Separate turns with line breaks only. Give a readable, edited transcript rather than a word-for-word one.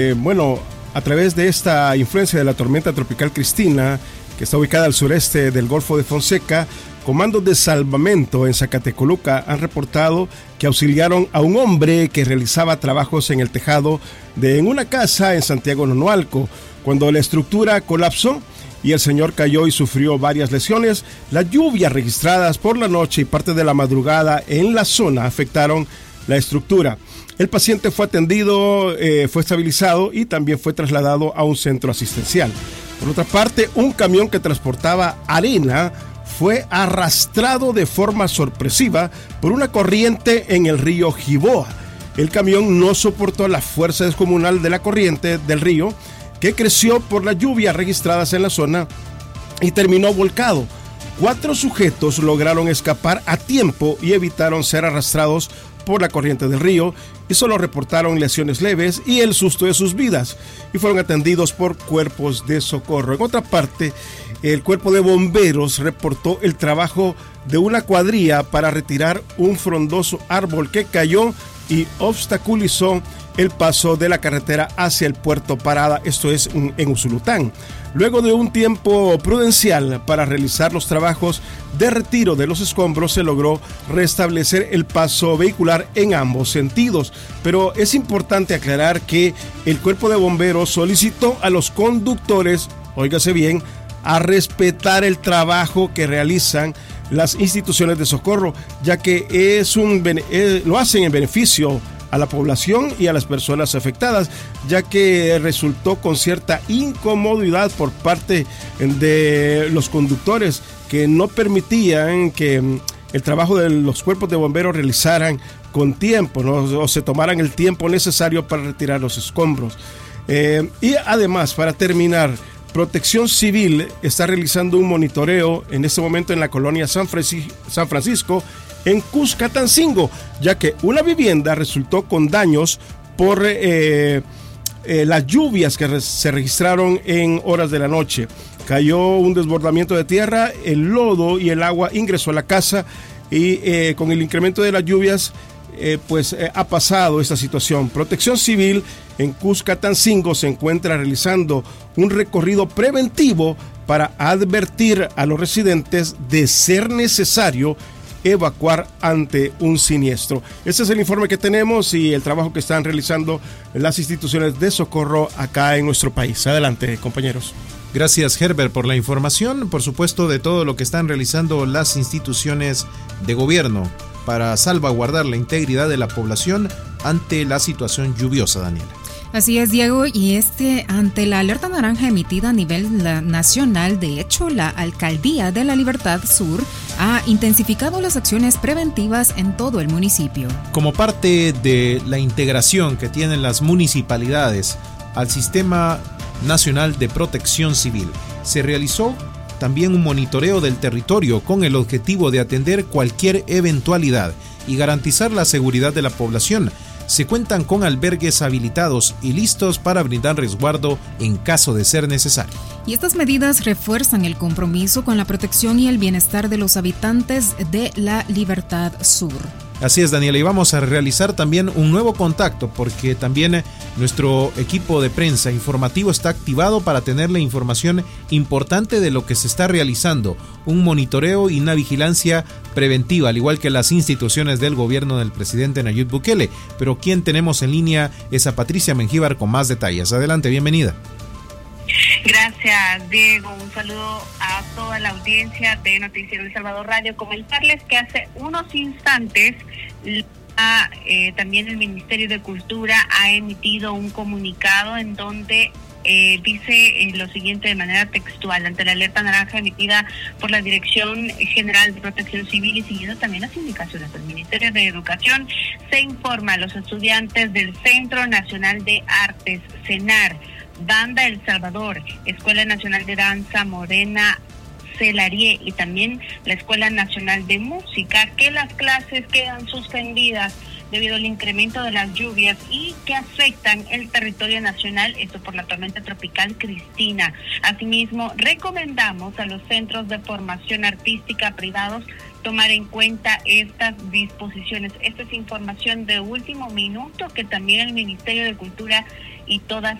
A través de esta influencia de la tormenta tropical Cristina, que está ubicada al sureste del Golfo de Fonseca, comandos de salvamento en Zacatecoluca han reportado que auxiliaron a un hombre que realizaba trabajos en el tejado en una casa en Santiago Nonualco, cuando la estructura colapsó y el señor cayó y sufrió varias lesiones. Las lluvias registradas por la noche y parte de la madrugada en la zona afectaron la estructura. El paciente fue atendido, fue estabilizado y también fue trasladado a un centro asistencial. Por otra parte, un camión que transportaba arena fue arrastrado de forma sorpresiva por una corriente en el río Jiboa. El camión no soportó la fuerza descomunal de la corriente del río, que creció por las lluvias registradas en la zona y terminó volcado. 4 sujetos lograron escapar a tiempo y evitaron ser arrastrados por la corriente del río y solo reportaron lesiones leves y el susto de sus vidas y fueron atendidos por cuerpos de socorro. En otra parte, el cuerpo de bomberos reportó el trabajo de una cuadrilla para retirar un frondoso árbol que cayó y obstaculizó el paso de la carretera hacia el puerto Parada, esto es en Usulután. Luego de un tiempo prudencial para realizar los trabajos de retiro de los escombros, se logró restablecer el paso vehicular en ambos sentidos. Pero es importante aclarar que el cuerpo de bomberos solicitó a los conductores, óigase bien, a respetar el trabajo que realizan las instituciones de socorro, ya que lo hacen en beneficio a la población y a las personas afectadas, ya que resultó con cierta incomodidad por parte de los conductores que no permitían que el trabajo de los cuerpos de bomberos realizaran con tiempo, ¿no? O se tomaran el tiempo necesario para retirar los escombros. Y además, para terminar, Protección Civil está realizando un monitoreo en este momento en la colonia San Francisco, en Cuscatancingo, ya que una vivienda resultó con daños por las lluvias que se registraron en horas de la noche. Cayó un desbordamiento de tierra, el lodo y el agua ingresó a la casa y con el incremento de las lluvias ha pasado esta situación. Protección Civil en Cuscatancingo se encuentra realizando un recorrido preventivo para advertir a los residentes de ser necesario evacuar ante un siniestro. Este es el informe que tenemos y el trabajo que están realizando las instituciones de socorro acá en nuestro país. Adelante, compañeros.
Gracias, Herbert, por la información, por supuesto, de todo lo que están realizando las instituciones de gobierno para salvaguardar la integridad de la población ante la situación lluviosa, Daniela.
Así es, Diego, y ante la alerta naranja emitida a nivel nacional, de hecho, la Alcaldía de la Libertad Sur ha intensificado las acciones preventivas en todo el municipio.
Como parte de la integración que tienen las municipalidades al Sistema Nacional de Protección Civil, se realizó también un monitoreo del territorio con el objetivo de atender cualquier eventualidad y garantizar la seguridad de la población. Se cuentan con albergues habilitados y listos para brindar resguardo en caso de ser necesario.
Y estas medidas refuerzan el compromiso con la protección y el bienestar de los habitantes de la Libertad Sur.
Así es, Daniela, y vamos a realizar también un nuevo contacto porque también nuestro equipo de prensa informativo está activado para tener la información importante de lo que se está realizando, un monitoreo y una vigilancia preventiva, al igual que las instituciones del gobierno del presidente Nayib Bukele. Pero quien tenemos en línea es a Patricia Mengíbar con más detalles. Adelante, bienvenida.
Gracias, Diego. Un saludo a toda la audiencia de Noticiero El Salvador Radio. Comentarles que hace unos instantes también el Ministerio de Cultura ha emitido un comunicado en donde dice lo siguiente de manera textual: ante la alerta naranja emitida por la Dirección General de Protección Civil y siguiendo también las indicaciones del Ministerio de Educación, se informa a los estudiantes del Centro Nacional de Artes, CENAR, Banda El Salvador, Escuela Nacional de Danza Morena Celarie y también la Escuela Nacional de Música, que las clases quedan suspendidas debido al incremento de las lluvias y que afectan el territorio nacional, esto por la tormenta tropical Cristina. Asimismo, recomendamos a los centros de formación artística privados tomar en cuenta estas disposiciones. Esta es información de último minuto que también el Ministerio de Cultura y todas